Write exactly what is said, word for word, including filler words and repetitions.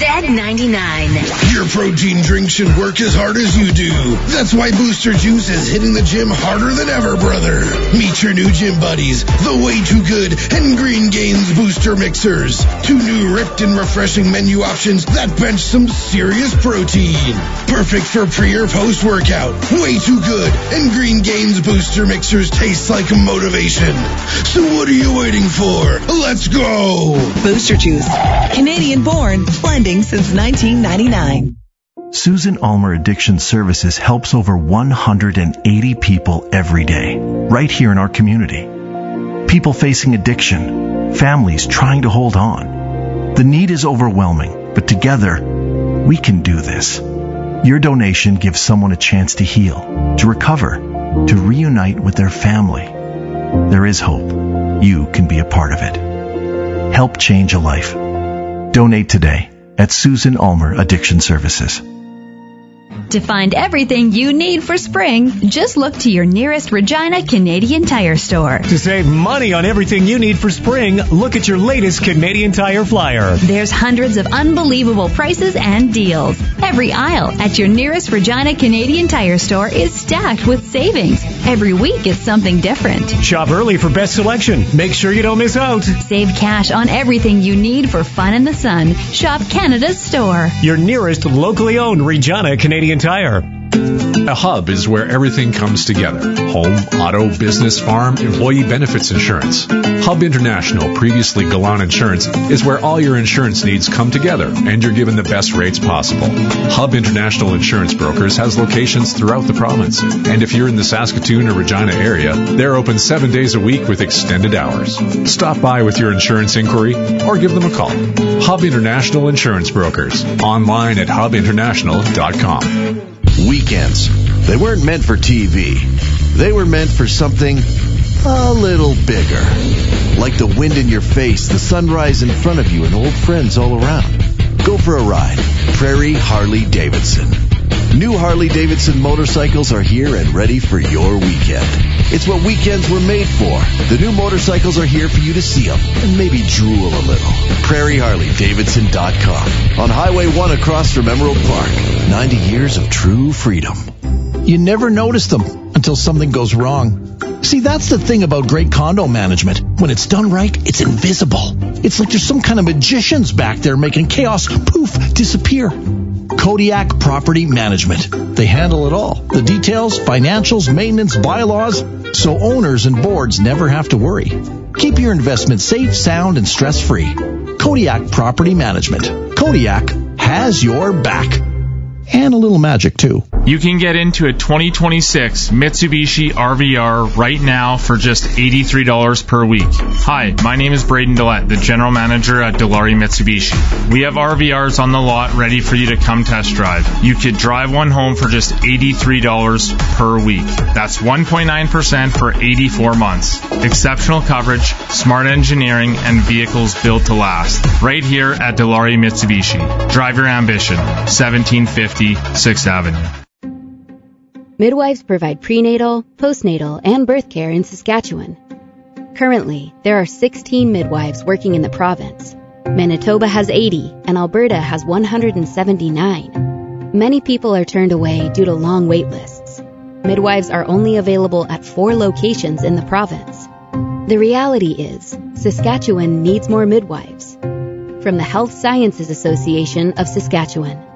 Z ninety-nine. Your protein drink should work as hard as you do. That's why Booster Juice is hitting the gym harder than ever, brother. Meet your new gym buddies, the Way Too Good and Green Gains Booster Mixers. Two new ripped and refreshing menu options that bench some serious protein. Perfect for pre or post workout. Way Too Good and Green Gains Booster Mixers taste like motivation. So what are you waiting for? Let's go! Booster Juice. Canadian born. Blending since nineteen ninety-nine. Susan Ulmer Addiction Services helps over one hundred eighty people every day, right here in our community. People facing addiction, families trying to hold on. The need is overwhelming, but together, we can do this. Your donation gives someone a chance to heal, to recover, to reunite with their family. There is hope. You can be a part of it. Help change a life. Donate today at Susan Ulmer Addiction Services. To find everything you need for spring, just look to your nearest Regina Canadian Tire store. To save money on everything you need for spring, look at your latest Canadian Tire flyer. There's hundreds of unbelievable prices and deals. Every aisle at your nearest Regina Canadian Tire store is stacked with savings. Every week is something different. Shop early for best selection. Make sure you don't miss out. Save cash on everything you need for fun in the sun. Shop Canada's store. Your nearest locally owned Regina Canadian Tire. A hub is where everything comes together. Home, auto, business, farm, employee benefits insurance. Hub International, previously Galan Insurance, is where all your insurance needs come together and you're given the best rates possible. Hub International Insurance Brokers has locations throughout the province. And if you're in the Saskatoon or Regina area, they're open seven days a week with extended hours. Stop by with your insurance inquiry or give them a call. Hub International Insurance Brokers. Online at hub international dot com. Weekends. They weren't meant for T V. They were meant for something a little bigger. Like the wind in your face, the sunrise in front of you, and old friends all around. Go for a ride. Prairie Harley Davidson. New Harley Davidson motorcycles are here and ready for your weekend. It's what weekends were made for. The new motorcycles are here for you to see them and maybe drool a little. Prairie Harley Davidson dot com. On Highway one across from Emerald Park. ninety years of true freedom. You never notice them until something goes wrong. See, that's the thing about great condo management. When it's done right, it's invisible. It's like there's some kind of magicians back there making chaos, poof, disappear. Kodiak Property Management. They handle it all. The details, financials, maintenance, bylaws, so owners and boards never have to worry. Keep your investment safe, sound, and stress-free. Kodiak Property Management. Kodiak has your back. And a little magic, too. You can get into a twenty twenty-six Mitsubishi R V R right now for just eighty-three dollars per week. Hi, my name is Braden Dillette, the General Manager at Dilawri Mitsubishi. We have R V Rs on the lot ready for you to come test drive. You could drive one home for just eighty-three dollars per week. That's one point nine percent for eighty-four months. Exceptional coverage, smart engineering, and vehicles built to last. Right here at Dilawri Mitsubishi. Drive your ambition. seventeen fifty sixth Avenue. Midwives provide prenatal, postnatal, and birth care in Saskatchewan. Currently, there are sixteen midwives working in the province. Manitoba has eighty, and Alberta has one hundred seventy-nine. Many people are turned away due to long wait lists. Midwives are only available at four locations in the province. The reality is, Saskatchewan needs more midwives. From the Health Sciences Association of Saskatchewan.